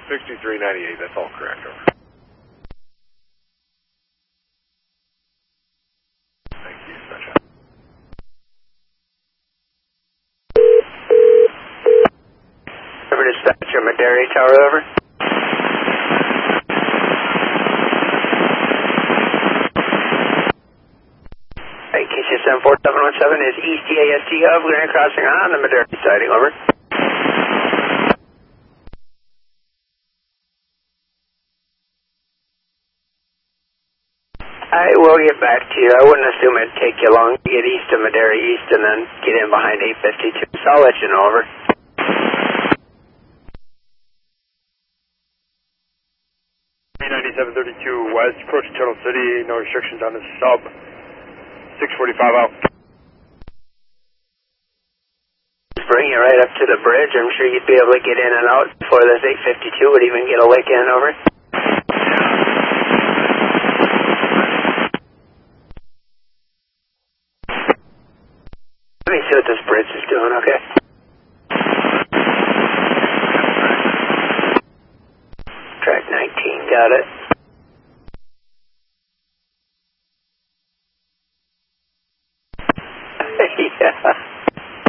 6398, that's all correct, over. Thank you, Sunshine. Over dispatcher, Madera Tower, over. KCSM 4717 is East DAST Hub, Granite Crossing on the Madera siding, over. I will get back to you. I wouldn't assume it'd take you long to get east of Madera East and then get in behind 852, so I'll let you know, over. 9732 West, approaching Tunnel City, no restrictions on the sub. 645 out. Just bring you right up to the bridge. I'm sure you'd be able to get in and out before this 852 would even get a lick in, over. Let me see what this bridge is doing, okay? Track 19, got it. Yeah.